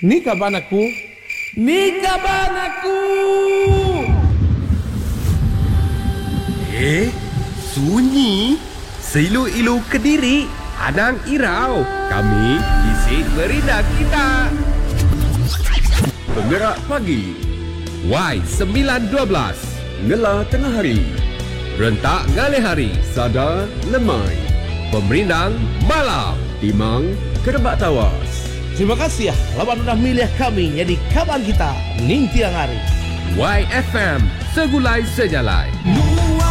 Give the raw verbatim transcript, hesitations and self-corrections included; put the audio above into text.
Ni kaban aku. Ni kaban aku. Eh, sunyi. Seilu-ilu Kediri, Anang Irau. Kami isi berita kita. Penggerak pagi. Y sembilan dua belas. Ngela tengah hari. Rentak ngalih hari. Sada lemai. Pemerindang malam. Timang kerebak tawas. Terima kasih ya, lawan udah milih kami jadi kawan kita ning tiang hari. Y F M, segulai sejalai.